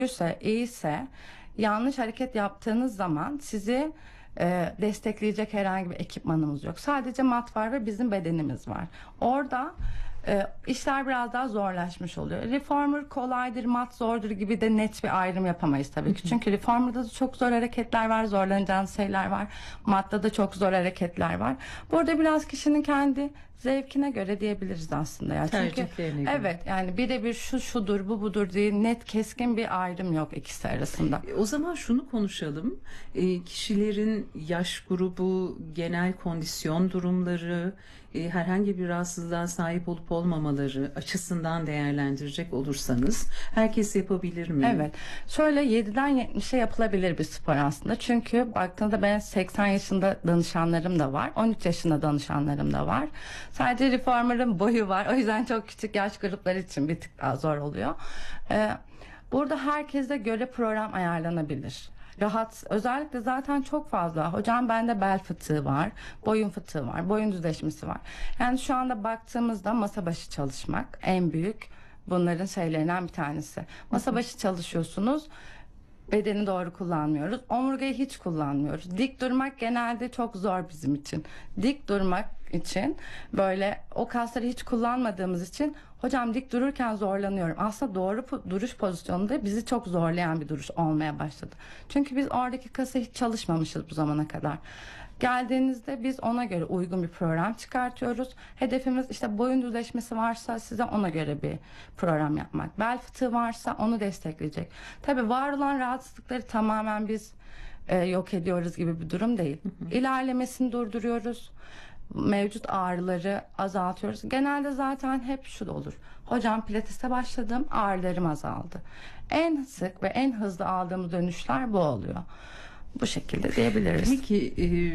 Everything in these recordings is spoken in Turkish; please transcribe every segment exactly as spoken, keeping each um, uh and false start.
ise, iyiyse, yanlış hareket yaptığınız zaman sizi e, destekleyecek herhangi bir ekipmanımız yok. Sadece mat var ve bizim bedenimiz var. Orada e, işler biraz daha zorlaşmış oluyor. Reformer kolaydır, mat zordur gibi de net bir ayrım yapamayız tabii ki. Çünkü reformer'da da çok zor hareketler var, zorlanacağınız şeyler var. Matta da çok zor hareketler var. Burada biraz kişinin kendi zevkine göre diyebiliriz aslında. Yani çünkü Tercihlerine göre. evet, yani birebir şu şudur, bu budur diye net keskin bir ayrım yok ikisi arasında. E, O zaman şunu konuşalım. E, kişilerin yaş grubu, genel kondisyon durumları, e, herhangi bir rahatsızlığa sahip olup olmamaları açısından değerlendirecek olursanız herkes yapabilir mi? Evet. Şöyle yediden yetmişe yapılabilir bir spor aslında. Çünkü baktığınızda ben seksen yaşında danışanlarım da var. on üç yaşında danışanlarım da var. Sadece reformer'ın boyu var. O yüzden çok küçük yaş grupları için bir tık daha zor oluyor. Ee, burada herkese göre program ayarlanabilir. Rahat, özellikle zaten çok fazla. Hocam bende bel fıtığı var, boyun fıtığı var, boyun düzleşmesi var. Yani şu anda baktığımızda masa başı çalışmak en büyük bunların şeylerinden bir tanesi. Masa başı çalışıyorsunuz. Bedeni doğru kullanmıyoruz. Omurgayı hiç kullanmıyoruz. Dik durmak genelde çok zor bizim için. Dik durmak için böyle o kasları hiç kullanmadığımız için hocam dik dururken zorlanıyorum. Aslında doğru po- duruş pozisyonunda bizi çok zorlayan bir duruş olmaya başladı. Çünkü biz oradaki kası hiç çalışmamışız bu zamana kadar. Geldiğinizde biz ona göre uygun bir program çıkartıyoruz. Hedefimiz işte boyun düzleşmesi varsa size ona göre bir program yapmak. Bel fıtığı varsa onu destekleyecek. Tabii var olan rahatsızlıkları tamamen biz e, yok ediyoruz gibi bir durum değil. İlerlemesini durduruyoruz. Mevcut ağrıları azaltıyoruz. Genelde zaten hep şu da olur. Hocam pilatese başladım, ağrılarım azaldı. En sık ve en hızlı aldığımız dönüşler bu oluyor. Bu şekilde diyebiliriz. Peki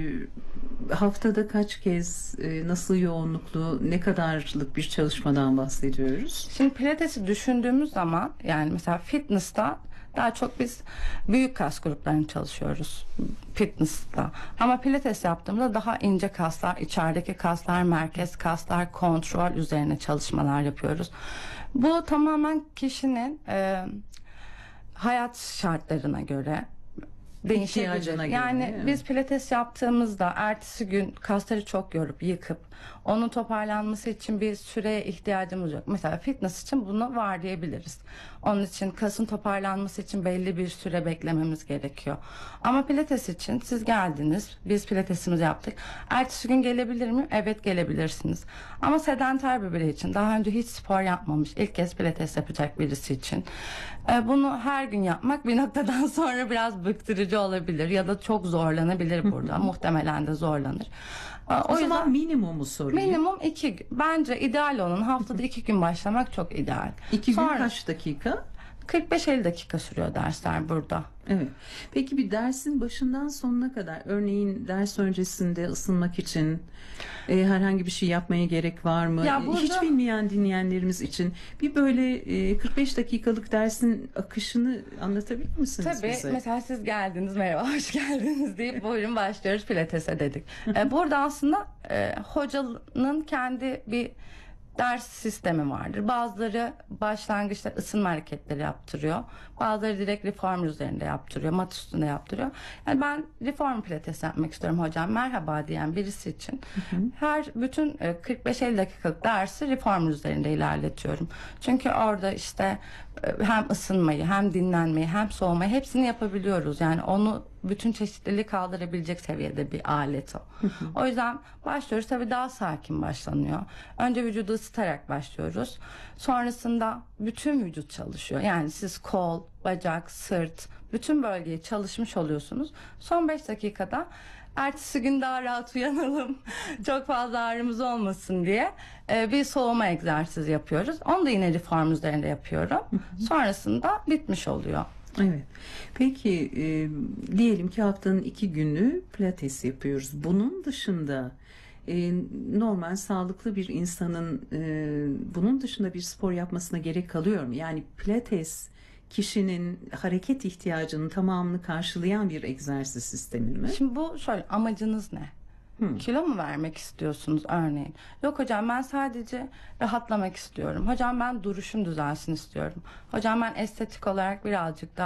e, haftada kaç kez, e, nasıl yoğunluklu, ne kadarlık bir çalışmadan bahsediyoruz? Şimdi pilatesi düşündüğümüz zaman, yani mesela fitness'ta daha çok biz büyük kas gruplarını çalışıyoruz fitness'ta. Ama pilates yaptığımızda daha ince kaslar, içerideki kaslar, merkez kaslar, kontrol üzerine çalışmalar yapıyoruz. Bu tamamen kişinin e, hayat şartlarına göre değişebilir. İhtiyacına göre, Yani değil mi? biz pilates yaptığımızda ertesi gün kasları çok yorup yıkıp onun toparlanması için bir süreye ihtiyacımız yok. Mesela fitness için bunu var diyebiliriz. Onun için kasın toparlanması için belli bir süre beklememiz gerekiyor. Ama pilates için siz geldiniz, biz pilatesimizi yaptık. Ertesi gün gelebilir mi? Evet, gelebilirsiniz. Ama sedanter bir birey için, daha önce hiç spor yapmamış, ilk kez pilates yapacak birisi için e, bunu her gün yapmak bir noktadan sonra biraz bıktırıcı olabilir ya da çok zorlanabilir burada. Muhtemelen de zorlanır. E, O, O zaman yüzden minimumu sorayım. minimum iki gün. Bence ideal olan haftada iki gün başlamak çok ideal. İki gün Sonra kaç dakika? kırk beş elli dakika sürüyor dersler burada. Evet. Peki bir dersin başından sonuna kadar, örneğin ders öncesinde ısınmak için e, herhangi bir şey yapmaya gerek var mı? Ya E, burada- Hiç bilmeyen dinleyenlerimiz için bir böyle e, kırk beş dakikalık dersin akışını anlatabilir misiniz Tabii, bize? mesela siz geldiniz, merhaba, hoş geldiniz deyip buyurun başlıyoruz pilatese dedik. Ee, burada aslında e, hocanın kendi bir ders sistemi vardır. Bazıları başlangıçta ısınma hareketleri yaptırıyor. Bazıları direkt reformer üzerinde yaptırıyor. Mat üstünde yaptırıyor. Yani ben reformer pilates yapmak istiyorum hocam, merhaba diyen birisi için her bütün e, kırk beş elli dakikalık dersi reformer üzerinde ilerletiyorum. Çünkü orada işte e, hem ısınmayı, hem dinlenmeyi, hem soğumayı hepsini yapabiliyoruz. Yani onu bütün çeşitliliği kaldırabilecek seviyede bir alet o. O yüzden başlıyoruz. Tabii daha sakin başlanıyor. Önce vücudu ısıtarak başlıyoruz. Sonrasında bütün vücut çalışıyor. Yani siz kol, bacak, sırt, bütün bölgeyi çalışmış oluyorsunuz. Son beş dakikada ertesi gün daha rahat uyanalım, çok fazla ağrımız olmasın diye e, bir soğuma egzersizi yapıyoruz. Onu da yine reform üzerinde yapıyorum. Sonrasında bitmiş oluyor. Evet. Peki e, diyelim ki haftanın iki günü pilates yapıyoruz. Bunun dışında e, normal sağlıklı bir insanın e, bunun dışında bir spor yapmasına gerek kalıyor mu? Yani pilates kişinin hareket ihtiyacının tamamını karşılayan bir egzersiz sistemi mi? Şimdi bu şöyle, amacınız ne? Kilo mu vermek istiyorsunuz örneğin? Yok hocam ben sadece rahatlamak istiyorum. Hocam ben duruşum düzelsin istiyorum. Hocam ben estetik olarak birazcık daha